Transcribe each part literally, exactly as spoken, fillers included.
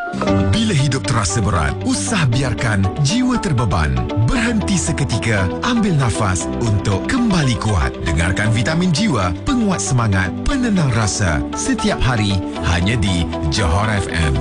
Bila hidup terasa berat, usah biarkan jiwa terbeban. Berhenti seketika, ambil nafas untuk kembali kuat. Dengarkan Vitamin Jiwa, penguat semangat, penenang rasa. Setiap hari, hanya di Johor F M.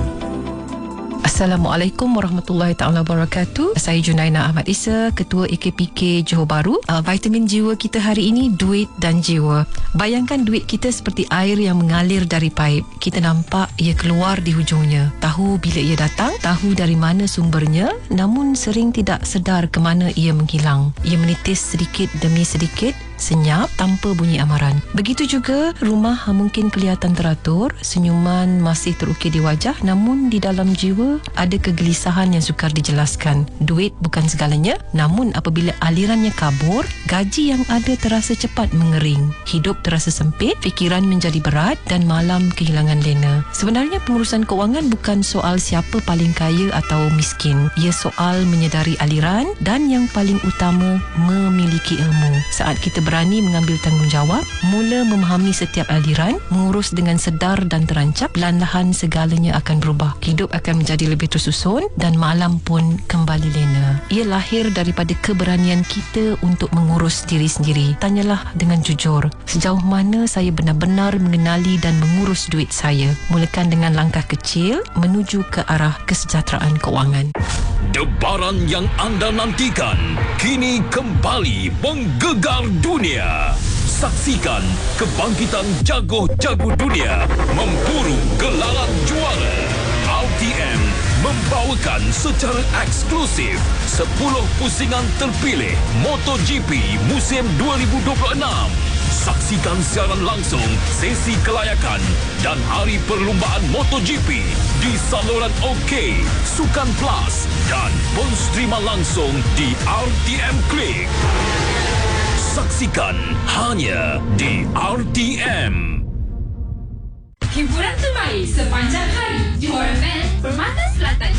Assalamualaikum warahmatullahi taala wabarakatuh. Saya Junaina Ahmad Isa, Ketua A K P K Johor Bahru. Uh, vitamin jiwa kita hari ini, duit dan jiwa. Bayangkan duit kita seperti air yang mengalir dari paip. Kita nampak ia keluar di hujungnya. Tahu bila ia datang, tahu dari mana sumbernya, namun sering tidak sedar ke mana ia menghilang. Ia menitis sedikit demi sedikit, senyap tanpa bunyi amaran. Begitu juga rumah mungkin kelihatan teratur, senyuman masih terukir di wajah, namun di dalam jiwa ada kegelisahan yang sukar dijelaskan. Duit bukan segalanya, namun apabila alirannya kabur, gaji yang ada terasa cepat mengering. Hidup terasa sempit, fikiran menjadi berat dan malam kehilangan lena. Sebenarnya pengurusan kewangan bukan soal siapa paling kaya atau miskin. Ia soal menyedari aliran dan yang paling utama, memiliki ilmu. Saat kita berani mengambil tanggungjawab, mula memahami setiap aliran, mengurus dengan sedar dan terancap, perlahan-lahan segalanya akan berubah. Hidup akan menjadi lebih tersusun dan malam pun kembali lena. Ia lahir daripada keberanian kita untuk mengurus diri sendiri. Tanyalah dengan jujur, sejauh mana saya benar-benar mengenali dan mengurus duit saya. Mulakan dengan langkah kecil menuju ke arah kesejahteraan kewangan. Debaran yang anda nantikan kini kembali mengggegar dunia. Saksikan kebangkitan jago-jago dunia memburu gelaran juara. R T M membawakan secara eksklusif sepuluh pusingan terpilih MotoGP musim dua ribu dua puluh enam. Saksikan siaran langsung sesi kelayakan dan hari perlumbaan MotoGP di saluran OK, Sukan Plus dan pun streama langsung di R T M Klik. Saksikan hanya di R T M. Hiburan terbaik sepanjang hari. Johor F M, Permata Selatan.